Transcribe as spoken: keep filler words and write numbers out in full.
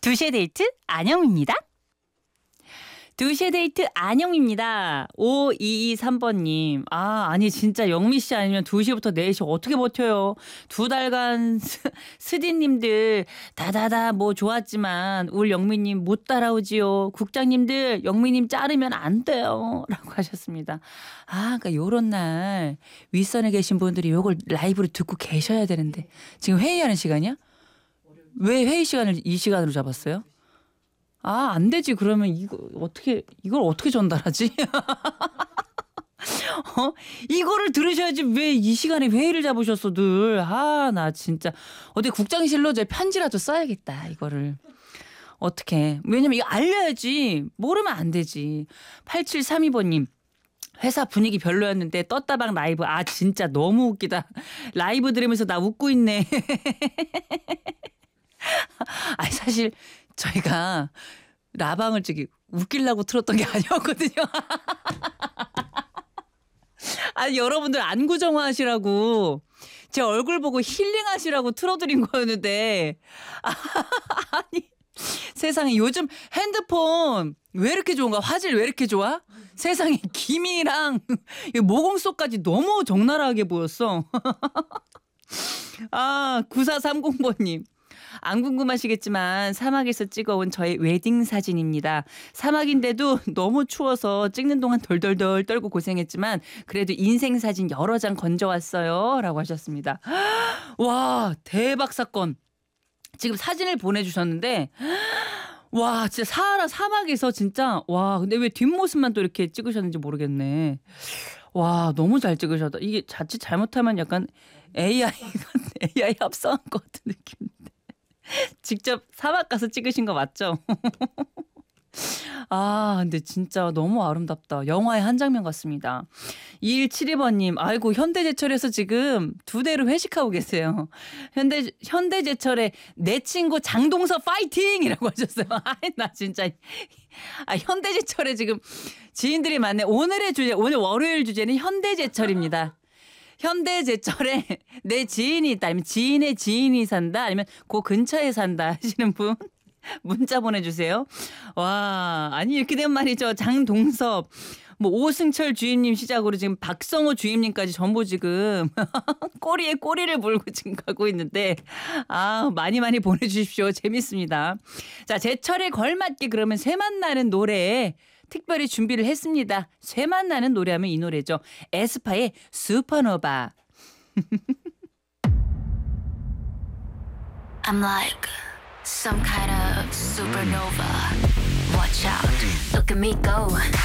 두시의 데이트 안영입니다. 두시의 데이트 안영입니다. 오이이삼 번님. 아 아니 진짜 영미 씨 아니면 두 시부터 네 시 어떻게 버텨요. 두 달간 스, 스디님들 다다다 뭐 좋았지만 울 영미님 못 따라오지요. 국장님들 영미님 자르면 안 돼요. 라고 하셨습니다. 아 그러니까 요런 날 윗선에 계신 분들이 요걸 라이브로 듣고 계셔야 되는데 지금 회의하는 시간이야? 왜 회의 시간을 이 시간으로 잡았어요? 아, 안 되지. 그러면 이거 어떻게 이걸 어떻게 전달하지? 어? 이거를 들으셔야지 왜 이 시간에 회의를 잡으셨어, 늘. 아, 나 진짜 어디 국장실로 제 편지라도 써야겠다. 이거를. 어떻게? 왜냐면 이거 알려야지. 모르면 안 되지. 팔칠삼이 번님. 회사 분위기 별로였는데 떴다방 라이브. 아, 진짜 너무 웃기다. 라이브 들으면서 나 웃고 있네. 아니 사실 저희가 라방을 저기 웃기려고 틀었던 게 아니었거든요. 아니 여러분들 안구정화하시라고 제 얼굴 보고 힐링하시라고 틀어드린 거였는데 아니 세상에 요즘 핸드폰 왜 이렇게 좋은가? 화질 왜 이렇게 좋아? 세상에 기미랑 모공 속까지 너무 적나라하게 보였어. 아 구사삼공 번님. 안 궁금하시겠지만 사막에서 찍어온 저의 웨딩 사진입니다. 사막인데도 너무 추워서 찍는 동안 덜덜덜 떨고 고생했지만 그래도 인생 사진 여러 장 건져왔어요. 라고 하셨습니다. 와 대박 사건. 지금 사진을 보내주셨는데 와 진짜 사하라 사막에서 진짜 와 근데 왜 뒷모습만 또 이렇게 찍으셨는지 모르겠네. 와 너무 잘 찍으셨다. 이게 자칫 잘못하면 약간 에이아이가 에이아이 합성한 것 같은 느낌인데. 직접 사막 가서 찍으신 거 맞죠? 아 근데 진짜 너무 아름답다. 영화의 한 장면 같습니다. 이일칠이 번님 아이고 현대제철에서 지금 두 대로 회식하고 계세요. 현대 현대제철에 내 친구 장동서 파이팅이라고 하셨어요. 아이 나 진짜 아 현대제철에 지금 지인들이 많네. 오늘의 주제 오늘 월요일 주제는 현대제철입니다. 현대제철에 내 지인이 있다 아니면 지인의 지인이 산다 아니면 그 근처에 산다 하시는 분 문자 보내주세요. 와 아니 이렇게 된 말이죠. 장동섭 뭐 오승철 주임님 시작으로 지금 박성호 주임님까지 전부 지금 꼬리에 꼬리를 물고 지금 가고 있는데 아 많이 많이 보내주십시오. 재밌습니다. 자 제철에 걸맞게 그러면 새맛 나는 노래 특별히 준비를 했습니다. 쇠맛 나는 노래하면 이 노래죠. 에스파의 슈퍼노바. I'm like some kind of supernova. Watch out, look at me go.